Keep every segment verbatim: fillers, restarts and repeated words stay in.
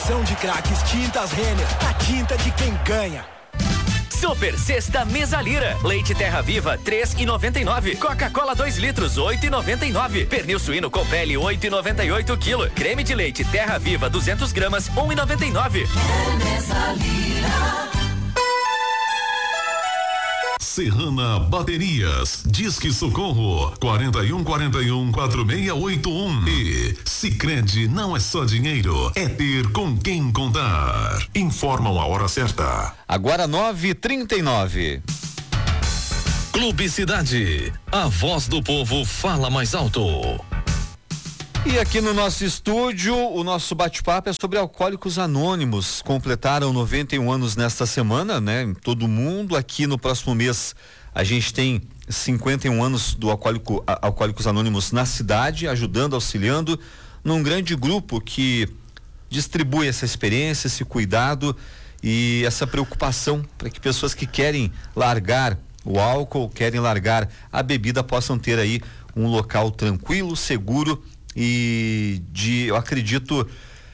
Promoção de craques Tintas Renner, a tinta de quem ganha. Super Sexta Mesa Lira. Leite Terra Viva, três e noventa e nove. Coca-Cola dois litros, oito e noventa e nove. Pernil suíno com pele, oito e noventa e oito quilo. Creme de leite Terra Viva, duzentos gramas, um e noventa e nove. É Mesa Lira. Serrana Baterias, Disque Socorro, quarenta e um, quarenta e um, quarenta e seis oitenta e um. E Sicredi não é só dinheiro, é ter com quem contar. Informam a hora certa. Agora nove e trinta e nove. Clube Cidade, a voz do povo fala mais alto. E aqui no nosso estúdio, o nosso bate-papo é sobre Alcoólicos Anônimos. Completaram noventa e um anos nesta semana, né? Em todo mundo. Aqui no próximo mês a gente tem cinquenta e um anos do Alcoólico, Alcoólicos Anônimos na cidade, ajudando, auxiliando, num grande grupo que distribui essa experiência, esse cuidado e essa preocupação para que pessoas que querem largar o álcool, querem largar a bebida, possam ter aí um local tranquilo, seguro e de, eu acredito,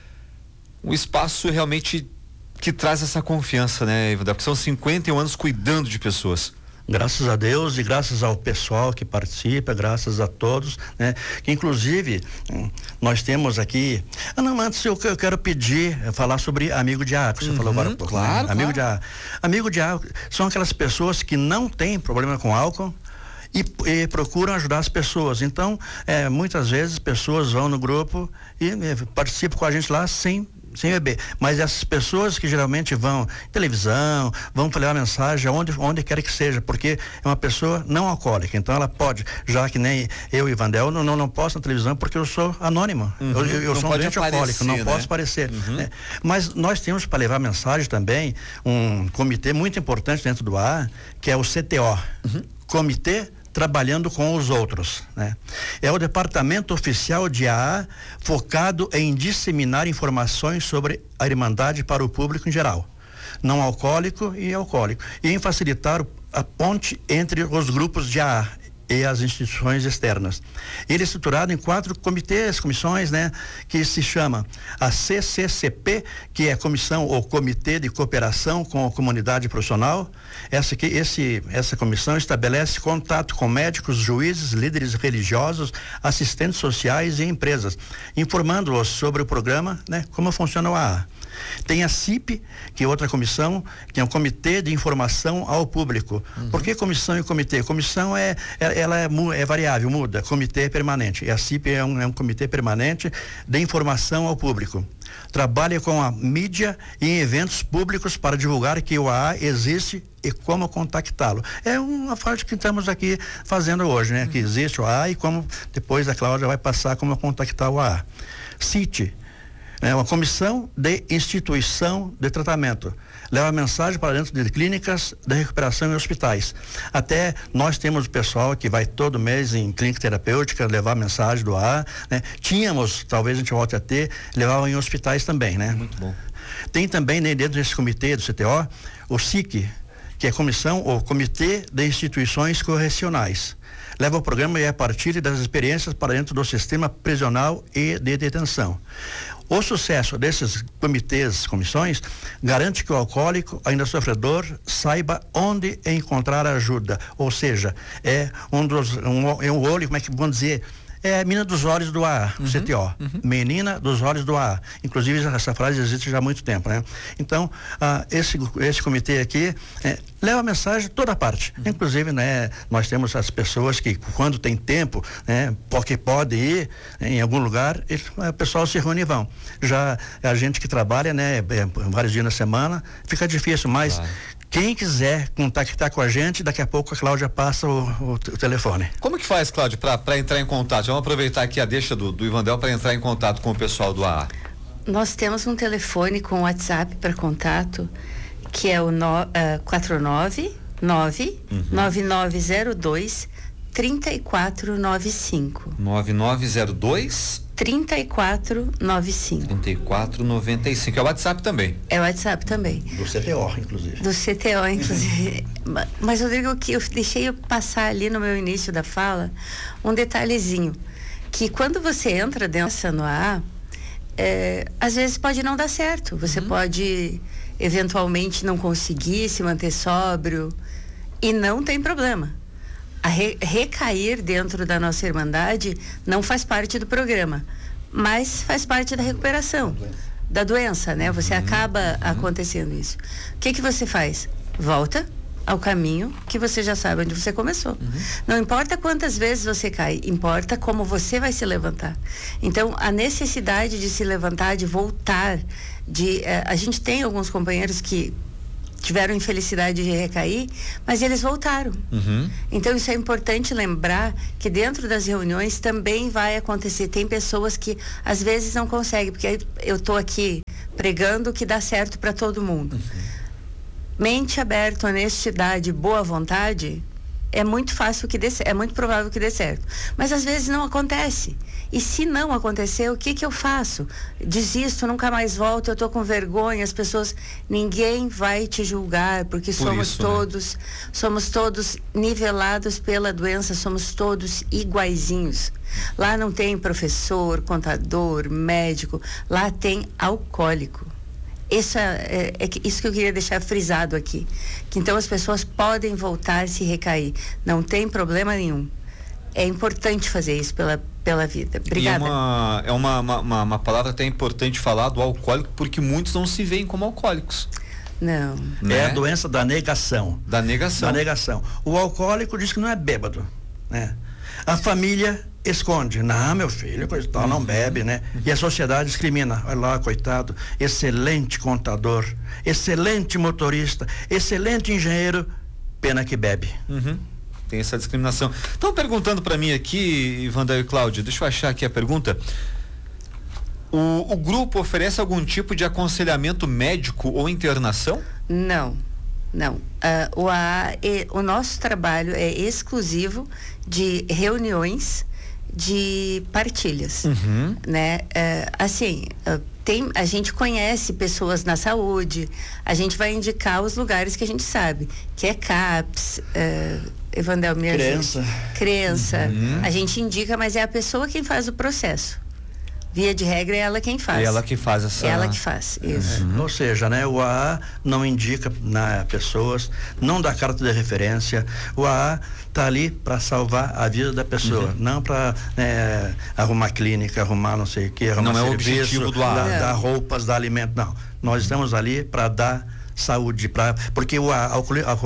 um espaço realmente que traz essa confiança, né, Ivandel? Porque são cinquenta e um anos cuidando de pessoas. Graças a Deus e graças ao pessoal que participa, graças a todos, né? Que inclusive nós temos aqui. Ah, não, antes eu, eu quero pedir, falar sobre amigo de água. Você uhum, falou agora, claro, né? Amigo claro. de água. Amigo de água são aquelas pessoas que não têm problema com álcool. E, e procuram ajudar as pessoas. Então, é, muitas vezes pessoas vão no grupo e é, participam com a gente lá sem, sem beber. Mas essas pessoas que geralmente vão em televisão, vão levar mensagem onde, onde quer que seja, porque é uma pessoa não alcoólica. Então ela pode, já que nem eu e Ivandel, não, não, não posso na televisão porque eu sou anônimo. Uhum, eu eu, eu sou um doente alcoólico, não né? posso aparecer. Uhum. Né? Mas nós temos para levar mensagem também um comitê muito importante dentro do A A, que é o C T O. Uhum. Comitê Trabalhando com os Outros, né? É o departamento oficial de A A focado em disseminar informações sobre a Irmandade para o público em geral, não alcoólico e alcoólico, e em facilitar a ponte entre os grupos de A A e as instituições externas. Ele é estruturado em quatro comitês, comissões, né? Que se chama a C C C P, que é Comissão ou Comitê de Cooperação com a Comunidade Profissional. Essa, aqui, esse, essa comissão estabelece contato com médicos, juízes, líderes religiosos, assistentes sociais e empresas, informando-os sobre o programa, né? Como funciona o A A. Tem a C I P, que é outra comissão, que é um comitê de informação ao público. Uhum. Por que comissão e comitê? Comissão é, é, ela é, é variável, muda. Comitê é permanente. E a C I P é um, é um comitê permanente de informação ao público. Trabalha com a mídia e em eventos públicos para divulgar que o A A existe e como contactá-lo. É uma parte que estamos aqui fazendo hoje, né? Uhum. Que existe o A A e como depois a Cláudia vai passar como contactar o A A. C I T, é uma comissão de instituição de tratamento. Leva mensagem para dentro de clínicas de recuperação em hospitais. Até nós temos o pessoal que vai todo mês em clínica terapêutica levar mensagem do A A, né? Tínhamos, talvez a gente volte a ter, levava em hospitais também, né? Muito bom. Tem também, né, dentro desse comitê do C T O, o S I C, que é comissão ou Comitê de Instituições Correcionais. Leva o programa e é a partir das experiências para dentro do sistema prisional e de detenção. O sucesso desses comitês, comissões, garante que o alcoólico, ainda sofredor, saiba onde encontrar ajuda. Ou seja, é um dos, um, é um olho, como é que vamos dizer, é a menina dos olhos do A A, uhum, C T O. Uhum. Menina dos olhos do A A. Inclusive, essa frase existe já há muito tempo, né? Então, ah, esse, esse comitê aqui é, leva a mensagem toda parte. Uhum. Inclusive, né, nós temos as pessoas que, quando tem tempo, né, porque pode ir em algum lugar, ele, o pessoal se reúne e vão. Já a gente que trabalha, né, vários dias na semana, fica difícil, mas claro. Quem quiser contactar com a gente, daqui a pouco a Cláudia passa o, o, o telefone. Como que faz, Cláudia, para entrar em contato? Vamos aproveitar aqui a deixa do, do Ivandel para entrar em contato com o pessoal do A A. Nós temos um telefone com WhatsApp para contato, que é o no, uh, quatro nove nove, nove nove zero dois, três quatro nove cinco. nove nove zero dois trinta e quatro noventa e cinco. trinta e quatro noventa e cinco. É o WhatsApp também? É o WhatsApp também. Do C T O, inclusive. Do C T O, inclusive. Mas, Rodrigo, que eu deixei passar ali no meu início da fala um detalhezinho, que quando você entra dentro no A A, é, às vezes pode não dar certo. Você uhum. pode eventualmente não conseguir se manter sóbrio e não tem problema. A re, recair dentro da nossa Irmandade não faz parte do programa, mas faz parte da recuperação da doença, né? Você uhum. acaba uhum. acontecendo isso. O que que você faz? Volta ao caminho que você já sabe onde você começou. Uhum. Não importa quantas vezes você cai, importa como você vai se levantar. Então, a necessidade de se levantar, de voltar, de eh, a gente tem alguns companheiros que tiveram infelicidade de recair, mas eles voltaram. Uhum. Então, isso é importante lembrar que dentro das reuniões também vai acontecer. Tem pessoas que às vezes não conseguem, porque eu tô aqui pregando que dá certo para todo mundo. Uhum. Mente aberta, honestidade, boa vontade, é muito fácil que dê, é muito provável que dê certo. Mas às vezes não acontece. E se não acontecer, o que que eu faço? Desisto, nunca mais volto, eu tô com vergonha, as pessoas, ninguém vai te julgar, porque Por somos isso, todos, né? somos todos nivelados pela doença, somos todos iguaizinhos. Lá não tem professor, contador, médico, lá tem alcoólico. Isso é, é, é isso que eu queria deixar frisado aqui, que então as pessoas podem voltar se recair, não tem problema nenhum. É importante fazer isso pela, pela vida. Obrigada. E é, uma, é uma, uma, uma palavra até importante falar do alcoólico, porque muitos não se veem como alcoólicos. Não. Né? É a doença da negação. Da negação. Da negação. O alcoólico diz que não é bêbado, né? A família esconde. Não, meu filho, coisa tal, não bebe, né? E a sociedade discrimina. Olha lá, coitado, excelente contador, excelente motorista, excelente engenheiro, pena que bebe. Uhum. Tem essa discriminação. Estão perguntando para mim aqui, Vandair e Cláudia, deixa eu achar aqui a pergunta. O, o grupo oferece algum tipo de aconselhamento médico ou internação? Não. Não, uh, o A A, é, o nosso trabalho é exclusivo de reuniões, de partilhas, uhum. né? Uh, assim, uh, tem, a gente conhece pessoas na saúde, a gente vai indicar os lugares que a gente sabe, que é CAPS, uh, Evandel, me ajuda. Crença. Crença, uhum. a gente indica, mas é a pessoa quem faz o processo. Via de regra é ela quem faz. É ela que faz essa. É ela que faz, isso. Uhum. Ou seja, né, o A A não indica na pessoas, não dá carta de referência. O A A tá ali para salvar a vida da pessoa, uhum. não para né, arrumar clínica, arrumar não sei o que, arrumar não serviço, é o objetivo do A A. Dar, dar roupas, dar alimento, não. Nós estamos ali para dar saúde, para porque o A A,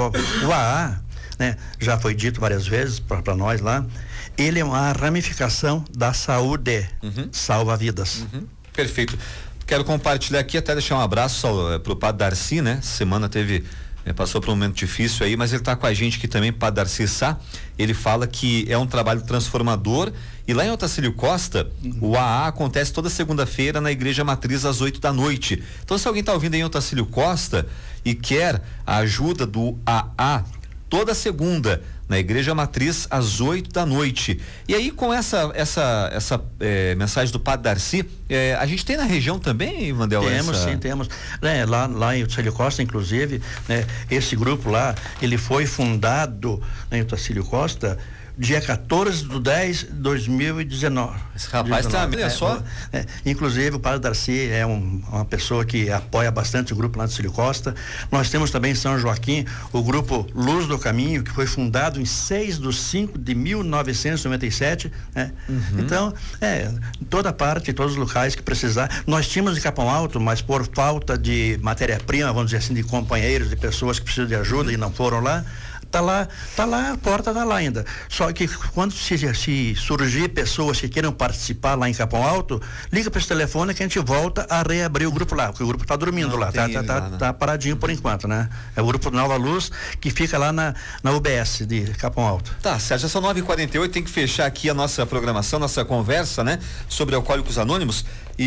o A A, né, já foi dito várias vezes para nós lá. Ele é uma ramificação da saúde, uhum. salva vidas. Uhum. Perfeito. Quero compartilhar aqui, até deixar um abraço ao, pro Padre Darcy, né? Semana teve, né, passou por um momento difícil aí, mas ele está com a gente aqui também, Padre Darcy Sá. Ele fala que é um trabalho transformador e lá em Otacílio Costa, uhum. o A A acontece toda segunda-feira na Igreja Matriz às oito da noite. Então, se alguém está ouvindo aí em Otacílio Costa e quer a ajuda do A A, toda segunda na Igreja Matriz às oito da noite. E aí com essa essa essa é, mensagem do Padre Darcy, é, a gente tem na região também, Vandel? Temos, essa... sim, temos. É, lá, lá em Otacílio Costa, inclusive, né, esse grupo lá, ele foi fundado né, em Otacílio Costa dia quatorze de dez de dois mil e dezenove. Esse rapaz tá, olha só. É, é, inclusive o Padre Darcy é um, uma pessoa que apoia bastante o grupo lá de Otacílio Costa. Nós temos também em São Joaquim o grupo Luz do Caminho, que foi fundado em seis de cinco de mil novecentos e noventa e sete, né? Uhum. Então, é, toda parte, todos os locais que precisar. Nós tínhamos em Capão Alto, mas por falta de matéria-prima, vamos dizer assim, de companheiros, de pessoas que precisam de ajuda uhum. e não foram lá, tá lá, tá lá, a porta tá lá ainda. Só que quando se, se surgir pessoas que queiram participar lá em Capão Alto, liga para esse telefone que a gente volta a reabrir o grupo lá, porque o grupo tá dormindo Não, lá, tá, tá, tá, lá, né? tá paradinho por enquanto, né? É o grupo Nova Luz que fica lá na, na U B S de Capão Alto. Tá, Sérgio, são nove e quarenta e oito, tem que fechar aqui a nossa programação, nossa conversa, né? Sobre Alcoólicos Anônimos.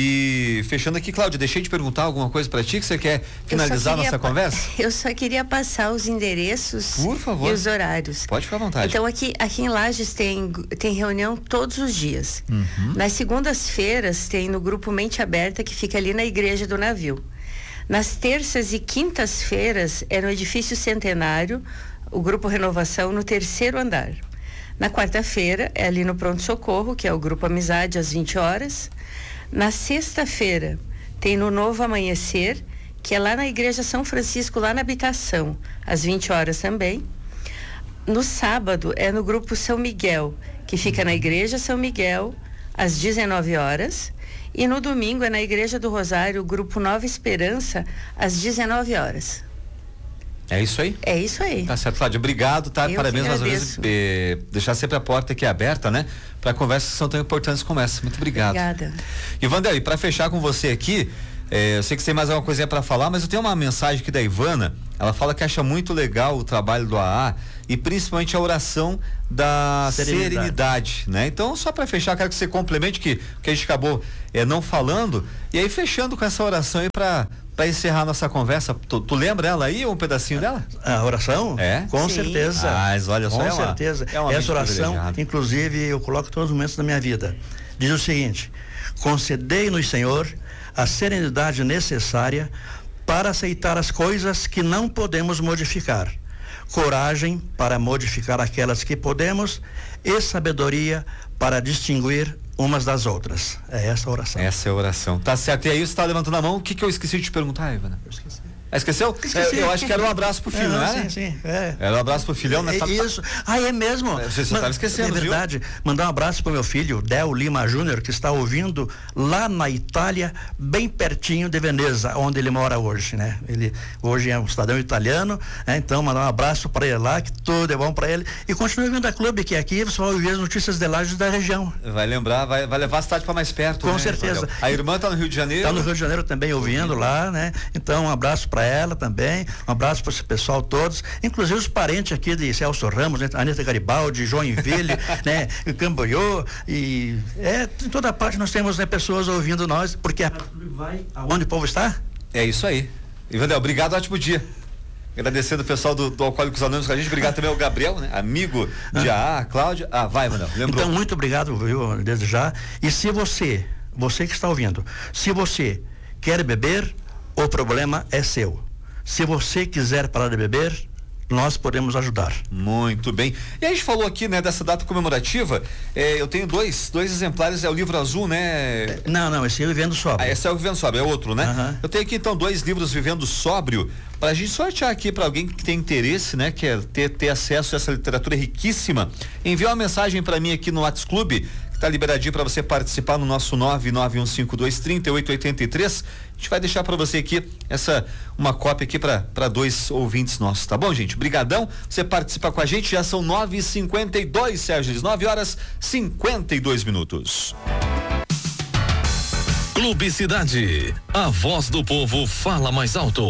E fechando aqui, Cláudia, deixei de perguntar alguma coisa para ti que você quer finalizar a nossa conversa? Eu só queria passar os endereços Por favor. e os horários. Pode ficar à vontade. Então aqui, aqui em Lages tem, tem reunião todos os dias. Uhum. Nas segundas-feiras tem no grupo Mente Aberta, que fica ali na Igreja do Navio. Nas terças e quintas-feiras é no Edifício Centenário, o grupo Renovação, no terceiro andar. Na quarta-feira é ali no Pronto Socorro, que é o grupo Amizade, às vinte horas. Na sexta-feira tem no Novo Amanhecer, que é lá na Igreja São Francisco, lá na Habitação, às vinte horas também. No sábado é no Grupo São Miguel, que fica na Igreja São Miguel, às dezenove horas. E no domingo é na Igreja do Rosário, o Grupo Nova Esperança, às dezenove horas. É isso aí? É isso aí. Tá certo, Cláudia. Obrigado, tá? Eu Parabéns que mais uma vez. Eh, deixar sempre a porta aqui aberta, né? Para conversas que são tão importantes como essa. Muito obrigado. Obrigada. E Vanderlei, para fechar com você aqui, eh, eu sei que você tem mais alguma coisinha para falar, mas eu tenho uma mensagem aqui da Ivana. Ela fala que acha muito legal o trabalho do A A e principalmente a oração da serenidade, serenidade né? Então, só para fechar, quero que você complemente que, que a gente acabou eh, não falando, e aí fechando com essa oração aí para para encerrar nossa conversa. Tu, tu lembra ela aí, um pedacinho dela? A oração? É? Com Sim. certeza. Mas olha só, com é uma, certeza. É uma Essa oração, inclusive, eu coloco todos os momentos da minha vida. Diz o seguinte: concedei-nos, Senhor, a serenidade necessária para aceitar as coisas que não podemos modificar, coragem para modificar aquelas que podemos e sabedoria para distinguir umas das outras. É essa a oração. Essa é a oração. Tá certo. E aí você está levantando a mão, o que que eu esqueci de te perguntar, Ivana? Eu esqueci. Ah, esqueceu? Esqueci. É, eu acho que era um abraço pro filho, é, não, né? Sim, sim. É. Era um abraço pro filhão, né? É, tá, isso. Ah, é mesmo? Você só estava esquecendo, É verdade. Viu? Mandar um abraço pro meu filho, Del Lima Júnior, que está ouvindo lá na Itália, bem pertinho de Veneza, onde ele mora hoje, né? Ele hoje é um cidadão italiano, né? Então mandar um abraço para ele lá, que tudo é bom para ele. E continue vindo a Clube, que aqui você vai ouvir as notícias de Lages da região. Vai lembrar, vai, vai levar a cidade para mais perto, Com né, certeza. Isabel? A irmã tá no Rio de Janeiro? Tá no Rio de Janeiro também ouvindo lá, né? Então um abraço para ela também, um abraço para esse pessoal todos, inclusive os parentes aqui de Celso Ramos, né? Anita Garibaldi, Joinville, né? Camboriú, e é, em toda parte nós temos, né, pessoas ouvindo nós, porque a vai aonde o povo está? É isso aí. Ivandel, obrigado, ótimo dia. Agradecendo o pessoal do, do Alcoólicos Anônimos com a gente, obrigado também ao Gabriel, né? Amigo de A A, Cláudia. Ah, vai, Ivandel, lembrou. Então, muito obrigado, viu, desde já. E se você, você que está ouvindo, se você quer beber, o problema é seu. Se você quiser parar de beber, nós podemos ajudar. Muito bem. E a gente falou aqui, né, dessa data comemorativa. Eh, eu tenho dois, dois exemplares, é o livro azul, né? Não, não, esse é o Vivendo Sóbrio. Ah, esse é o Vivendo Sóbrio, é outro, né? Uhum. Eu tenho aqui então dois livros Vivendo Sóbrio, para a gente sortear aqui para alguém que tem interesse, né? Quer ter, ter acesso a essa literatura riquíssima. Envia uma mensagem para mim aqui no WhatsApp Clube, que tá liberadinho para você participar no nosso nove nove um cinco dois, três oito oito três. A gente vai deixar para você aqui essa uma cópia aqui para dois ouvintes nossos, tá bom, gente? Brigadão. Você participa com a gente, já são nove e cinquenta e dois, Sérgio, nove horas cinquenta e dois minutos. Clube Cidade, a voz do povo fala mais alto.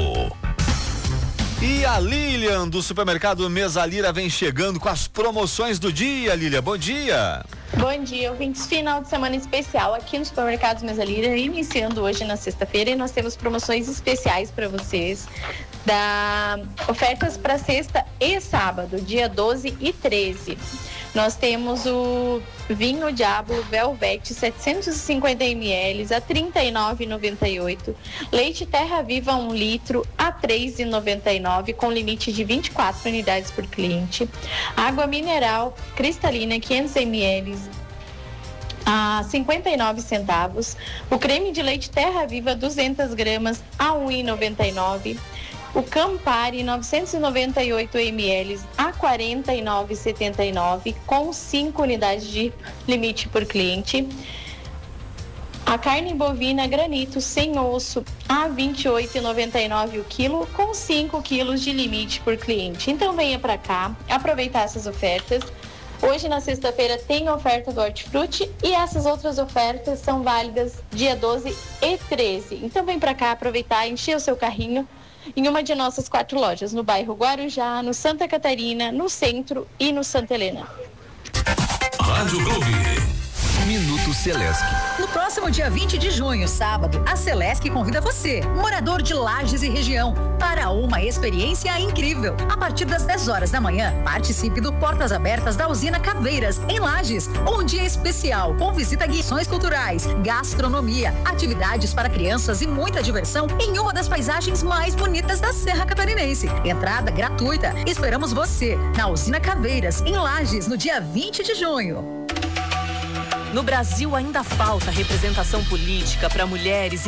E a Lilian do supermercado Mesalira vem chegando com as promoções do dia. Lilian, bom dia. Bom dia, ouvintes. Final de semana especial aqui no supermercado Mesalira, iniciando hoje na sexta-feira, e nós temos promoções especiais para vocês, da ofertas para sexta e sábado, dia doze e treze. Nós temos o vinho Diablo Velvet setecentos e cinquenta mililitros a trinta e nove reais e noventa e oito centavos. Leite Terra Viva um litro a três reais e noventa e nove centavos, com limite de vinte e quatro unidades por cliente. Água mineral cristalina quinhentos mililitros a cinquenta e nove centavos. O creme de leite Terra Viva duzentas gramas a um real e noventa e nove centavos. O Campari novecentos e noventa e oito mililitros a quarenta e nove reais e setenta e nove centavos, com cinco unidades de limite por cliente. A carne bovina granito sem osso a vinte e oito reais e noventa e nove centavos o quilo, com cinco quilos de limite por cliente. Então venha para cá aproveitar essas ofertas. Hoje, na sexta-feira, tem oferta do Hortifruti, e essas outras ofertas são válidas dia doze e treze. Então vem para cá aproveitar, encher o seu carrinho em uma de nossas quatro lojas, no bairro Guarujá, no Santa Catarina, no Centro e no Santa Helena. Rádio Clube. Minuto Celesc. No próximo dia vinte de junho, sábado, a Celesc convida você, morador de Lages e região, para uma experiência incrível. A partir das dez horas da manhã, participe do Portas Abertas da Usina Caveiras, em Lages. Um dia especial, com visita a guiações culturais, gastronomia, atividades para crianças e muita diversão em uma das paisagens mais bonitas da Serra Catarinense. Entrada gratuita. Esperamos você na Usina Caveiras, em Lages, no dia vinte de junho. No Brasil ainda falta representação política para mulheres